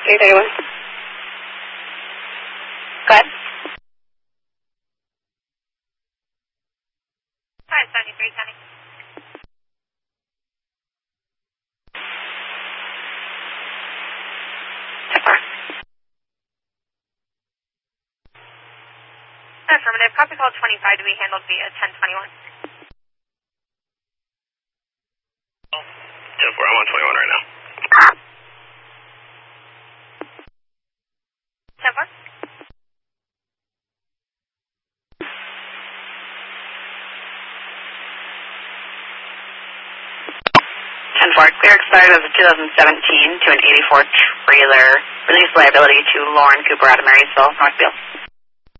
331. Go ahead. Hi, 73, Sunny. So far. Affirmative. Copy call 25 to be handled via 1021. 10-4, I'm on 21 right now. 10-4. 10-4. Clear expired as a 2017 to an 84 trailer. Release liability to Lauren Cooper out of Marysville, Northfield.